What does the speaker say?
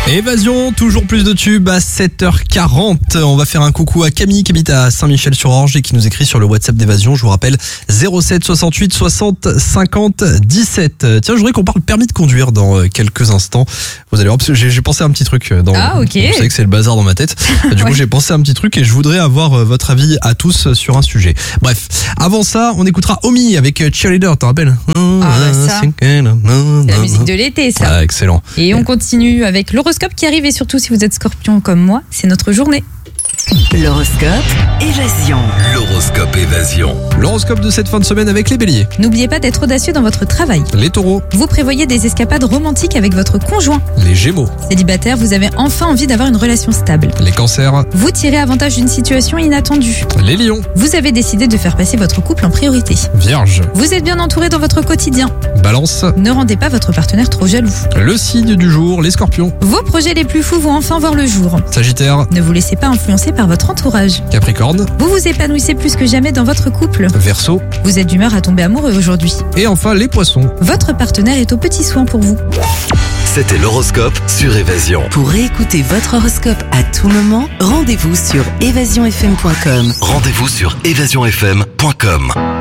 Évasion, toujours plus de tubes à 7h40. On va faire un coucou à Camille qui habite à Saint-Michel-sur-Orge et qui nous écrit sur le WhatsApp d'Évasion. Je vous rappelle 07 68 60 50 17. Tiens, je voudrais qu'on parle permis de conduire dans quelques instants. Vous allez voir, parce que j'ai pensé à un petit truc. Ok. Vous savez que c'est le bazar dans ma tête. Du coup, j'ai pensé à un petit truc et je voudrais avoir votre avis à tous sur un sujet. Bref, avant ça, on écoutera Omi avec Cheerleader, t'en rappelles? Ça. C'est la musique de l'été, ça. Ah, excellent. Et on continue avec l'horoscope qui arrive et surtout si vous êtes scorpion comme moi, c'est notre journée. L'horoscope Évasion. L'horoscope Évasion. L'horoscope de cette fin de semaine avec les béliers. N'oubliez pas d'être audacieux dans votre travail. Les taureaux. Vous prévoyez des escapades romantiques avec votre conjoint. Les gémeaux. Célibataire, vous avez enfin envie d'avoir une relation stable. Les cancers. Vous tirez avantage d'une situation inattendue. Les lions. Vous avez décidé de faire passer votre couple en priorité. Vierge. Vous êtes bien entouré dans votre quotidien. Balance. Ne rendez pas votre partenaire trop jaloux. Le signe du jour, les scorpions. Vos projets les plus fous vont enfin voir le jour. Sagittaire. Ne vous laissez pas influencer par votre entourage. Capricorne. Vous vous épanouissez plus que jamais dans votre couple. Verseau. Vous êtes d'humeur à tomber amoureux aujourd'hui. Et enfin les poissons. Votre partenaire est aux petits soins pour vous. C'était l'horoscope sur Évasion. Pour réécouter votre horoscope à tout moment, rendez-vous sur évasionfm.com. Rendez-vous sur évasionfm.com.